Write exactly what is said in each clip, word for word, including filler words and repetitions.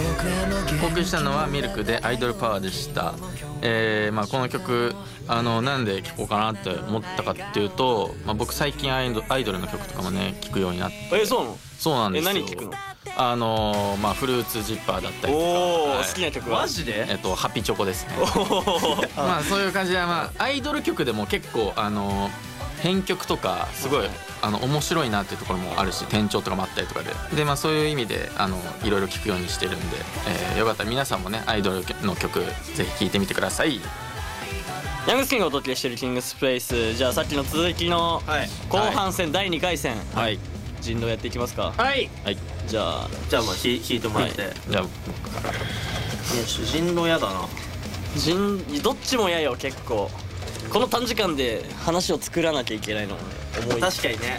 お送りしたのはミルクでアイドルパワーでした。えーまあ、この曲あのなんで聴こうかなって思ったかっていうと、まあ、僕最近アイド、アイドルの曲とかもね聴くようになって。 えそうなの？ そうなんですよ。 え何聴くの？ あのー、まあフルーツジッパーだったりとか。 おー、 はい、 好きな曲は？ マジで？ えっとハッピーチョコですね。まあそういう感じで、まあアイドル曲でも結構あのー編曲とかすごいあの面白いなっていうところもあるし、転調とかもあったりとかでで、まあ、そういう意味であのいろいろ聴くようにしてるんで、えー、よかったら皆さんもねアイドルの曲ぜひ聴いてみてください。 ヤングスキンがお届けしてるキングスプレイス。じゃあさっきの続きの後半戦だいにかい戦、 はい、 人狼やっていきますか。 はい、 はい、 じゃあじゃあまあひ引いてもらって、はい、 じゃあいや主人の嫌だな。 人どっちも嫌よ。結構この短時間で話を作らなきゃいけないの重い。 確かにね、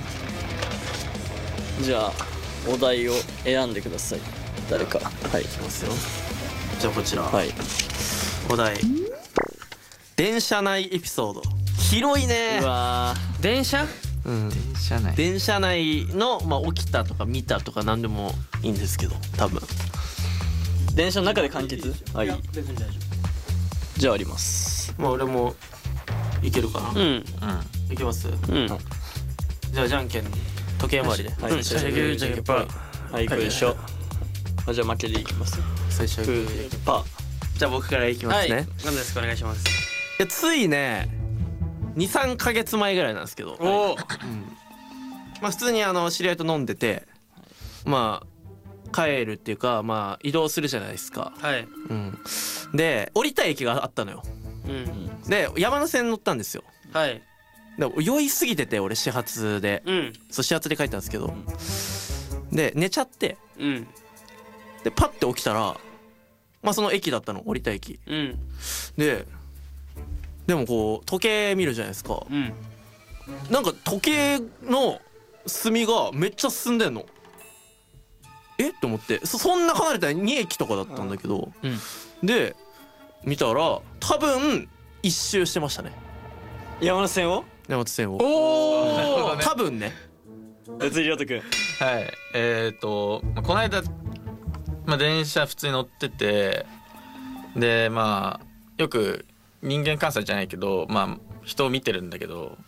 うん、じゃあお題を選んでください。誰か。はい、いきますよ。じゃあこちら、 はい、 お題電車内エピソード。広いね。 うわ電車、 うん、 電車内電車内の、まあ、起きたとか見たとか何でもいいんですけど、多分電車の中で完結。はい、 別に大丈夫。じゃああります。 まあ俺もいけるかな。 うん、うん、 いけます。うん、じゃあじゃんけん時計回りで。 はい、じゃんけんじゃんけんパー。はい、これでしょ。じゃあ負けでいきます。 最初グーパー。 じゃあ僕からいきますね。 何ですか、お願いします。 いやついねにさんかげつまえぐらいなんですけど、 おお、 まあ普通にあの知り合いと飲んでて、まあ帰るっていうかまあ移動するじゃないですか。 はい、 うん、で降りたい駅があったのよ。 うん、 で山手線乗ったんですよ。 はい、 で酔いすぎてて俺始発で、 うん、 そう始発で帰ったんですけど、で寝ちゃって、 うん、 でパッて起きたらまあその駅だったの、降りた駅、 うん、 ででもこう時計見るじゃないですか、 うん、 なんか時計の隅がめっちゃ進んでんの。えって思って、 そ, そんな離れたに駅とかだったんだけど、 うん、 で見たら多分一周してましたね、 山手線を。 山手線を。 おお、 多分ね。 別にりょうとくん。 はい、えっと、まあ、この間、まあ、電車普通に乗ってて、でまあよく人間観察じゃないけど、まあ人を見てるんだけど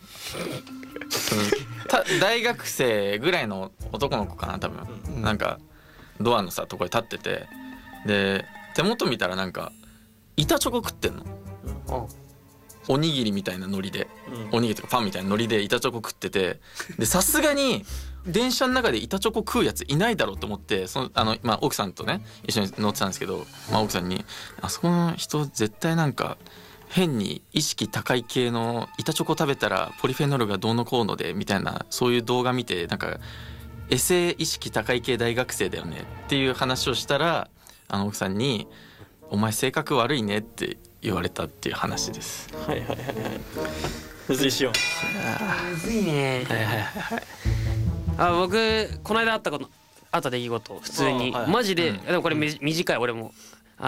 た大学生ぐらいの男の子かな多分、うん、なんかドアのさとこに立ってて、で手元見たらなんか板チョコ食ってんの、うん、おにぎりみたいなノリで、うん、おにぎりとかパンみたいなノリで板チョコ食ってて、でさすがに電車の中で板チョコ食うやついないだろうと思って、そのあの、まあ、奥さんとね一緒に乗ってたんですけど、まあ、奥さんにあそこの人絶対なんか変に意識高い系の板チョコ食べたらポリフェノールがどうのこうのでみたいな、そういう動画見てなんかエセ意識高い系大学生だよねっていう話をしたら、あの奥さんにお前性格悪いねって言われたっていう話です。 はいはいはいはい。むずいしよう。 むずいね。 はいはいはい。 あ、僕この間あったことあった出来事普通に、はいはい、マジで、うん、でもこれ短い、俺も